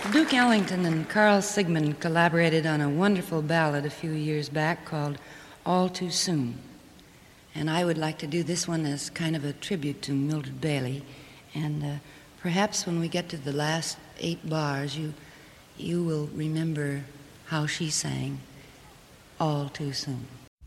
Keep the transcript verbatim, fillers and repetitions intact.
Duke Ellington and Carl Sigmund collaborated on a wonderful ballad a few years back called All Too Soon. And I would like to do this one as kind of a tribute to Mildred Bailey. And uh, perhaps when we get to the last eight bars, you, you will remember how she sang All Too Soon.